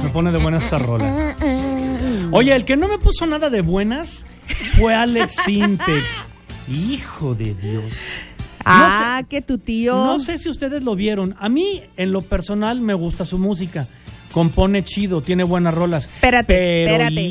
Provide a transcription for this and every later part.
Me pone de buenas esa rola. Oye, el que no me puso nada de buenas fue Alex Sintek. Hijo de Dios. No sé, que tu tío. No sé si ustedes lo vieron. A mí, en lo personal, me gusta su música. Compone chido, tiene buenas rolas. Espérate.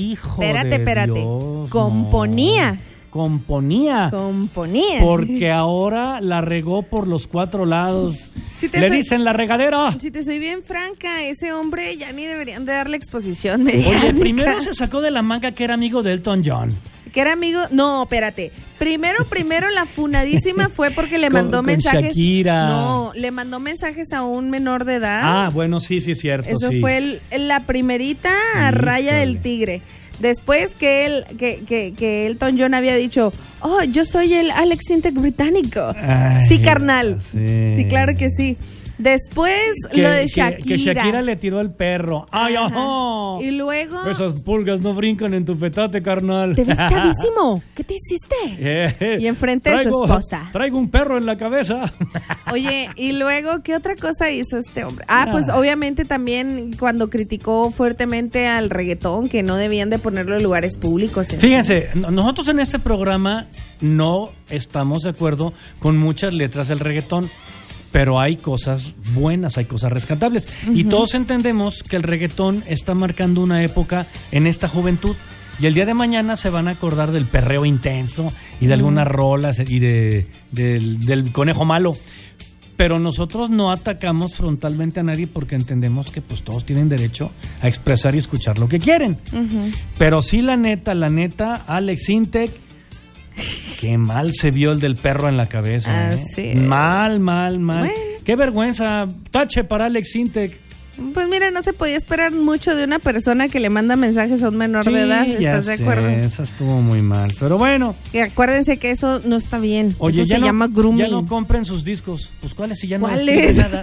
Dios, Componía. No. Componía. Porque ahora la regó por los 4 lados. Le dicen la regadera. Si te soy bien franca, ese hombre ya ni deberían de darle exposición mediática. Oye, primero se sacó de la manga que era amigo de Elton John. Que era amigo. No, espérate. Primero la funadísima fue porque le mandó mensajes. Shakira. No, le mandó mensajes a un menor de edad. Ah, bueno, sí, es cierto. Eso sí. Fue la primerita raya del tigre. Después que Elton John había dicho, oh, yo soy el Alex Sintek británico. Ay, sí, carnal. Sí, claro que sí. Después lo de Shakira. Que Shakira le tiró el perro. ¡Ay, ajá! Y luego... Esas pulgas no brincan en tu petate, carnal. Te ves chavísimo. ¿Qué te hiciste? Y enfrente de su esposa. Traigo un perro en la cabeza. Oye, y luego, ¿qué otra cosa hizo este hombre? Pues obviamente también cuando criticó fuertemente al reggaetón, que no debían de ponerlo en lugares públicos. Fíjense, nosotros en este programa no estamos de acuerdo con muchas letras del reggaetón. Pero hay cosas buenas, hay cosas rescatables. Uh-huh. Y todos entendemos que el reggaetón está marcando una época en esta juventud. Y el día de mañana se van a acordar del perreo intenso y de algunas rolas y del conejo malo. Pero nosotros no atacamos frontalmente a nadie porque entendemos que pues todos tienen derecho a expresar y escuchar lo que quieren. Uh-huh. Pero sí, la neta, Alex Sintek, qué mal se vio el del perro en la cabeza. Sí. Mal. Bueno. Qué vergüenza. Tache para Alex Sintek. Pues mira, no se podía esperar mucho de una persona que le manda mensajes a un menor de edad. ¿Estás de acuerdo? Eso estuvo muy mal. Pero bueno. Y acuérdense que eso no está bien. Oye, eso se llama grooming. Ya no compren sus discos. Pues ¿cuáles? Si ya no les nada.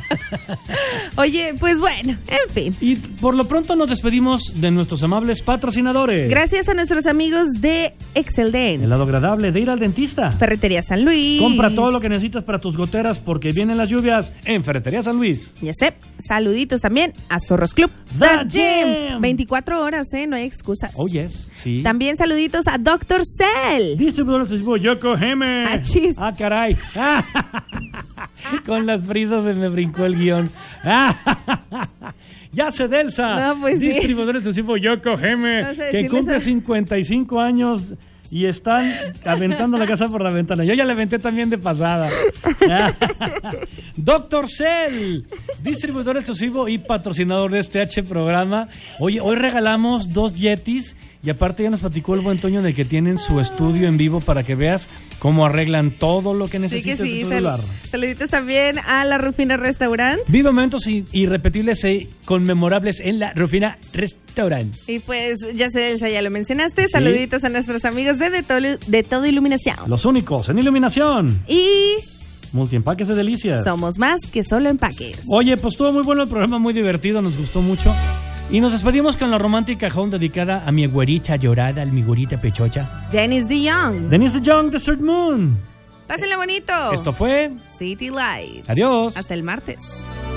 Oye, pues bueno, en fin. Y por lo pronto nos despedimos de nuestros amables patrocinadores. Gracias a nuestros amigos de Exceldent. El lado agradable de ir al dentista. Ferretería San Luis. Compra todo lo que necesitas para tus goteras porque vienen las lluvias en Ferretería San Luis. Ya sé. Saluditos también a Zorros Club The Gym. 24 horas, no hay excusas. Oh, yes, sí. También saluditos a Dr. Cell. Distribuidor exclusivo Yokohama. Ah, caray. Con las prisas se me brincó el guión. Ya sé, Delsa. No, pues distribuidor exclusivo Yokohama, no sé, que cumple 55 años y están aventando la casa por la ventana. Yo ya la aventé también de pasada. Dr. Cell, distribuidor exclusivo y patrocinador de este programa. Oye, hoy regalamos 2 Yetis y aparte ya nos platicó el buen Toño de que tienen su estudio en vivo para que veas cómo arreglan todo lo que necesitas de tu celular. Saluditos también a La Rufina Restaurant. Vive momentos irrepetibles e conmemorables en La Rufina Restaurant. Y pues ya sé, ya lo mencionaste. ¿Sí? Saluditos a nuestros amigos de Todo Iluminación. Los únicos en iluminación. Y multiempaques de delicias. Somos más que solo empaques. Oye, pues estuvo muy bueno el programa, muy divertido, nos gustó mucho. Y nos despedimos con la romántica home dedicada a mi güerita llorada, a mi güerita pechocha. Dennis DeYoung. Dennis DeYoung, Desert Moon. Pásenla bonito. Esto fue City Lights. Adiós. Hasta el martes.